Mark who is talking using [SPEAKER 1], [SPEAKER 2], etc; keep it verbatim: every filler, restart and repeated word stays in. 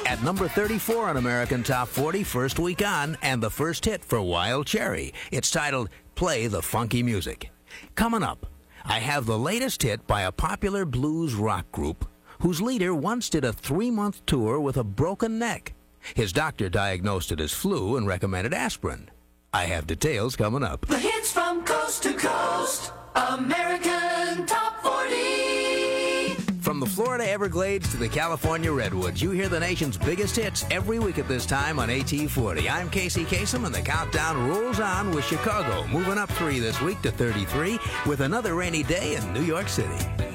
[SPEAKER 1] At number thirty-four on American Top forty, first week on, and the first hit for Wild Cherry. It's titled Play the Funky Music. Coming up, I have the latest hit by a popular blues rock group whose leader once did a three-month tour with a broken neck. His doctor diagnosed it as flu and recommended aspirin. I have details coming up.
[SPEAKER 2] The hits from coast to coast, American Top forty.
[SPEAKER 1] From the Florida Everglades to the California Redwoods, you hear the nation's biggest hits every week at this time on A T forty. I'm Casey Kasem, and the countdown rolls on with Chicago moving up three this week to thirty-three with another rainy day in New York City.